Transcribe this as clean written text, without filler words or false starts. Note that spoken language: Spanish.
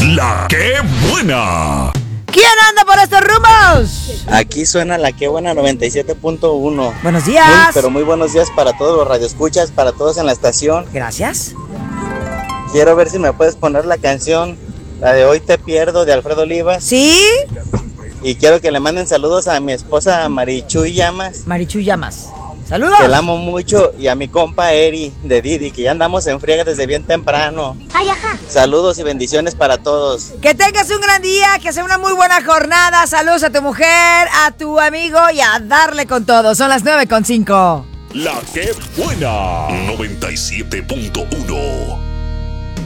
La que buena. ¿Quién anda por estos rumbos? Aquí suena La que buena 97.1. Buenos días. Pero muy buenos días para todos los radioescuchas, para todos en la estación. Gracias. Quiero ver si me puedes poner la canción, la de Hoy te pierdo, de Alfredo Olivas. ¿Sí? Y quiero que le manden saludos a mi esposa Marichuy Llamas. Marichuy Llamas. Saludos. Que la amo mucho. Y a mi compa Eri de Didi, que ya andamos en friega desde bien temprano. Ay, ajá. Saludos y bendiciones para todos. Que tengas un gran día, que sea una muy buena jornada. Saludos a tu mujer, a tu amigo y a darle con todo. Son las 9:05. La que buena 97.1.